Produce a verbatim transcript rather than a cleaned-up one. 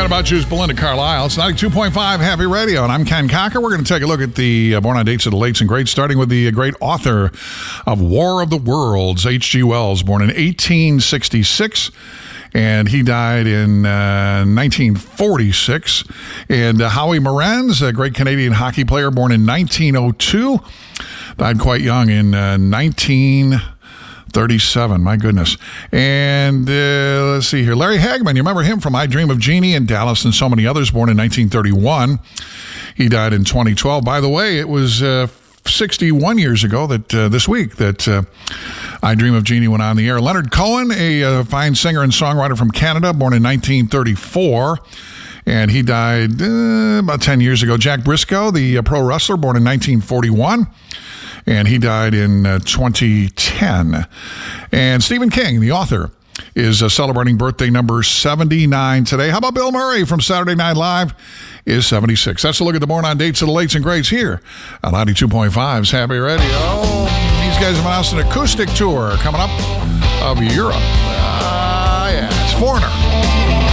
That about you is Belinda Carlisle. It's ninety-two point five Happy Radio, and I'm Ken Cocker. We're going to take a look at the uh, Born on Dates of the Lates and Greats, starting with the uh, great author of War of the Worlds, H G Wells, born in eighteen sixty-six. And he died in uh, nineteen forty-six. And uh, Howie Morenz, a great Canadian hockey player, born in nineteen oh two. Died quite young in uh, nineteen thirty-seven. My goodness. And uh, let's see here. Larry Hagman, you remember him from I Dream of Jeannie and Dallas and so many others, born in nineteen thirty-one. He died in twenty twelve. By the way, it was uh, sixty-one years ago that uh, this week that uh, I Dream of Jeannie went on the air. Leonard Cohen, a uh, fine singer and songwriter from Canada, born in nineteen thirty-four. And he died uh, about ten years ago. Jack Briscoe, the uh, pro wrestler, born in nineteen forty-one. And he died in uh, twenty ten. And Stephen King, the author, is uh, celebrating birthday number seventy-nine today. How about Bill Murray from Saturday Night Live is seventy-six. That's a look at the Born on Dates of the Lates and Greats here on ninety-two point five's Happy Radio. These guys have announced an acoustic tour coming up of Europe. Uh, yeah, it's Foreigner.